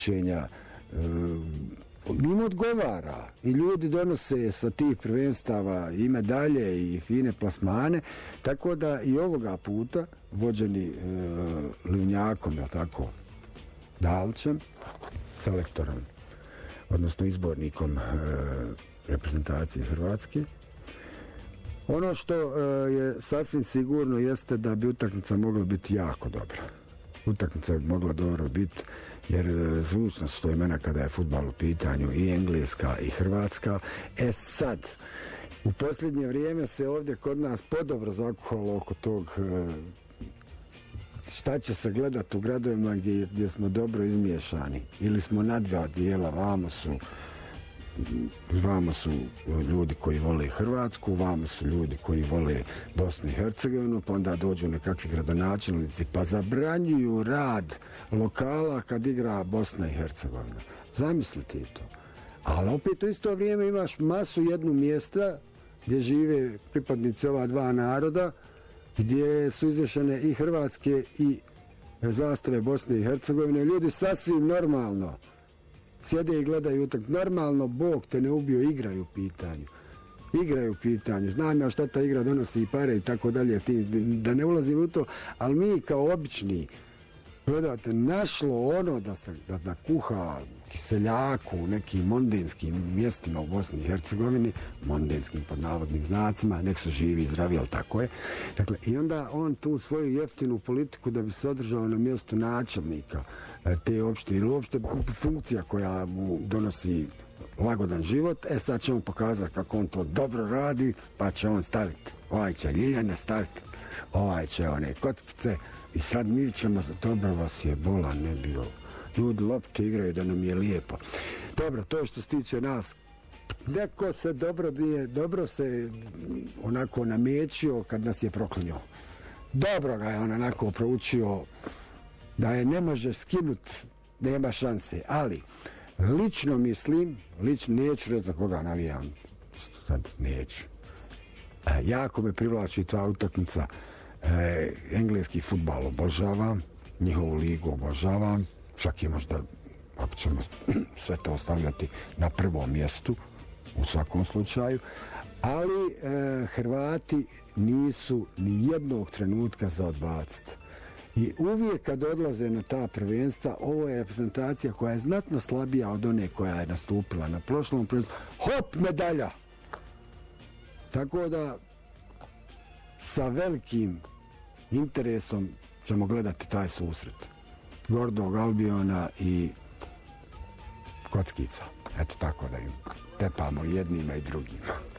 takmičenja im odgovara i ljudi donose sa tih prvenstava i medalje i fine plasmane, tako da i ovoga puta vođeni Livnjakom, je tako, Dalićem, selektorom, odnosno izbornikom reprezentacije Hrvatske. Ono što je sasvim sigurno jeste da bi utakmica mogla biti jako dobra. Utakmica bi mogla dobro biti jer zvučna su to imena kada je fudbal u pitanju i Engleska i Hrvatska. Sad, u posljednje vrijeme se ovdje kod nas podobro zakuhalo oko tog šta će se gledati u gradovima gdje smo dobro izmiješani. Ili smo na dva dijela, vamo su ljudi koji vole Hrvatsku, vamo su ljudi koji vole Bosnu i Hercegovinu, pa onda dođu nekakvi gradonačelnici pa zabranjuju rad lokala kad igra Bosna i Hercegovina. Zamislite to. Ali opet u isto vrijeme imaš masu jednu mjesta gdje žive pripadnici ova dva naroda, gdje su izvješene i Hrvatske i zastave Bosne i Hercegovine. Ljudi sasvim normalno sjede i gledaju utakmicu. Normalno, Bog te ne ubio, igraju u pitanju. Znam ja šta ta igra donosi i pare i tako dalje, da ne ulazim u to, ali mi kao obični, gledate, našlo ono da kuha kiseljaku u nekim mondenskim mjestima u Bosni i Hercegovini, mondenskim pod navodnim znacima, nek su živi i zdravi, ali tako je. Dakle, i onda on tu svoju jeftinu politiku da bi se održao na mjestu načelnika te opštine ili uopšte funkcija koja mu donosi lagodan život, sad će on pokazati kako on to dobro radi, pa će on staviti, ovaj će ljiljane staviti, ovaj će one kockice i sad mi ćemo, dobro vas je bolan ne bio. Ljudi lopte igraju da nam je lijepo. Dobro, to je što se tiče nas. Neko se dobro se onako namjećio kad nas je proklinio. Dobro ga je on onako proučio da je ne može skinuti, nema šanse. Ali, lično mislim, neću reći za koga navijam, sad neću. Jako me privlači ta utakmica. Engleski fudbal obožavam, njihovu ligu obožavam, čak je možda, ako ćemo sve to ostavljati na prvom mjestu, u svakom slučaju, ali Hrvati nisu ni jednog trenutka za odbaciti. I uvijek kad odlaze na ta prvenstva, ovo je reprezentacija koja je znatno slabija od one koja je nastupila na prošlom prvenstvu. Hop, medalja! Tako da sa velikim interesom ćemo gledati taj susret. Gordog Albiona i kockica. Eto tako da im tepamo jednima i drugima.